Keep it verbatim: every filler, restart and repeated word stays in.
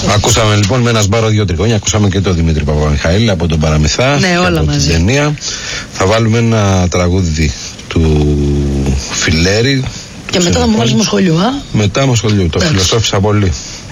Ακούσαμε λοιπόν με ένα σμπάρο δύο τριγώνια, ακούσαμε και τον Δημήτρη Παπαμιχαήλ από τον Παραμυθά. Ναι, όλα από μαζί. Την ταινία. Θα βάλουμε ένα τραγούδι του Φιλέρη. Και μετά θα μου βάλεις Μοσχολιού, α? Μετά Μοσχολιού, το φιλοσόφισα πολύ.